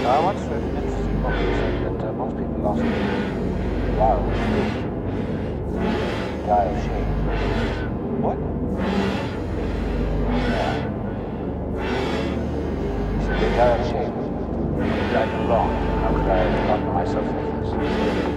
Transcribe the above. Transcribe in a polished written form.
I once read an interesting book that said that most people lost their love die of shame. What? Yeah. He said they die of shame. What did I do wrong? How could I have gotten myself like this?